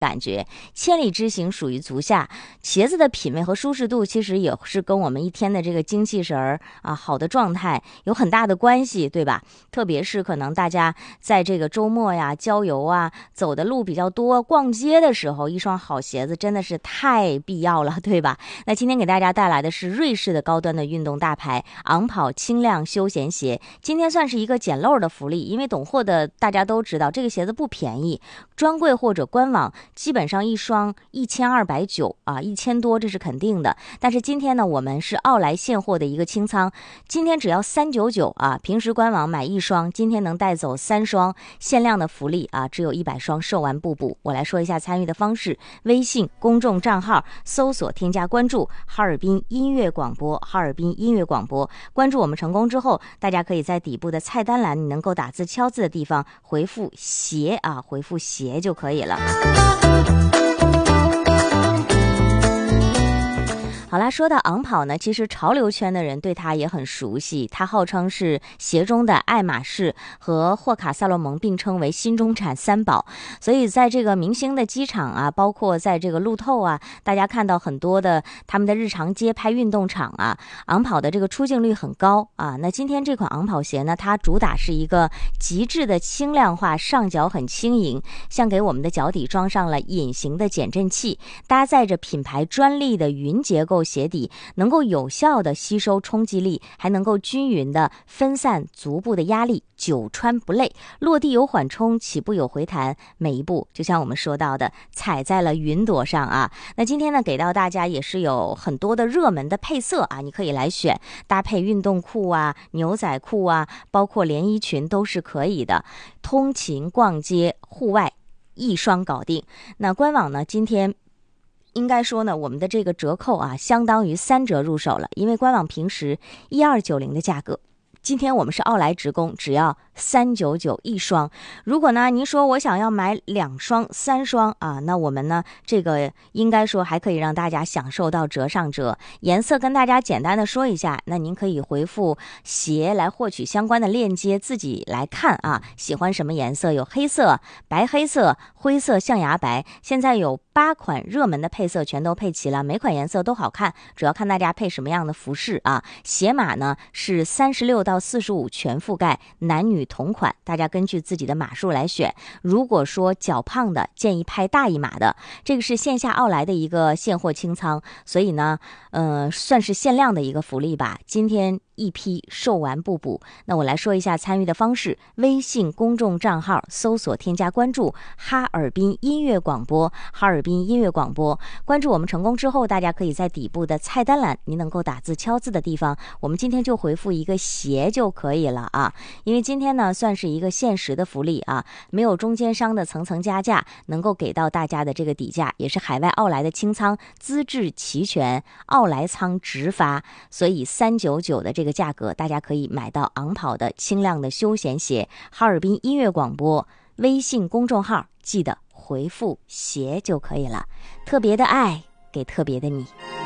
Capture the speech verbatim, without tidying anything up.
感觉，千里之行属于足下。鞋子的品味和舒适度其实也是跟我们一天的这个精气神儿啊好的状态有很大的关系，对吧？特别是可能大家在这个周末呀郊游啊走的路比较多，逛街的时候一双好鞋子真的是太必要了，对吧？那今天给大家带来的是瑞士的高端的运动大牌昂跑轻量休闲鞋，今天算是一个捡漏的福利，因为懂货的大家都知道这个鞋子不便宜，专柜或者官网基本上一双一千二百九啊，一千多这是肯定的。但是今天呢，我们是奥莱现货的一个清仓，今天只要三九九啊，平时官网买一双，今天能带走三双，限量的福利啊，只有一百双，售完不补。我来说一下参与的方式：微信公众账号搜索添加关注哈尔滨音乐广播，哈尔滨音乐广播。关注我们成功之后，大家可以在底部的菜单栏，你能够打字敲字的地方回复鞋啊，回复鞋就可以了。好啦，说到昂跑呢，其实潮流圈的人对它也很熟悉，它号称是鞋中的爱马仕，和霍卡萨洛蒙并称为新中产三宝。所以在这个明星的机场啊，包括在这个路透啊，大家看到很多的他们的日常街拍运动场啊，昂跑的这个出镜率很高啊。那今天这款昂跑鞋呢，它主打是一个极致的轻量化，上脚很轻盈，像给我们的脚底装上了隐形的减震器，搭载着品牌专利的云结构鞋底，能够有效的吸收冲击力，还能够均匀的分散足部的压力，久穿不累，落地有缓冲，起步有回弹，每一步就像我们说到的踩在了云朵上啊。那今天呢，给到大家也是有很多的热门的配色啊，你可以来选，搭配运动裤啊、牛仔裤啊，包括连衣裙都是可以的，通勤逛街户外一双搞定。那官网呢，今天应该说呢，我们的这个折扣啊，相当于三折入手了，因为官网平时一二九零的价格，今天我们是奥莱直供，只要三九九一双。如果呢您说我想要买两双三双啊，那我们呢这个应该说还可以让大家享受到折上折。颜色跟大家简单的说一下，那您可以回复鞋来获取相关的链接，自己来看啊，喜欢什么颜色，有黑色、白黑色、灰色、象牙白，现在有八款热门的配色全都配齐了，每款颜色都好看，主要看大家配什么样的服饰啊。鞋码呢是三十六到四十五全覆盖，男女同款，大家根据自己的码数来选。如果说脚胖的，建议拍大一码的。这个是线下奥莱的一个现货清仓，所以呢，呃，算是限量的一个福利吧。今天一批售完不补。那我来说一下参与的方式：微信公众账号搜索添加关注哈尔滨音乐广播，哈尔滨音乐广播。关注我们成功之后，大家可以在底部的菜单栏，您能够打字敲字的地方，我们今天就回复一个鞋就可以了啊。因为今天呢算是一个限时的福利啊，没有中间商的层层加价，能够给到大家的这个底价，也是海外奥莱的清仓，资质齐全，奥莱仓直发，所以三九九的这个价格，大家可以买到昂跑的轻量的休闲鞋。哈尔滨音乐广播微信公众号，记得回复鞋就可以了。特别的爱给特别的你。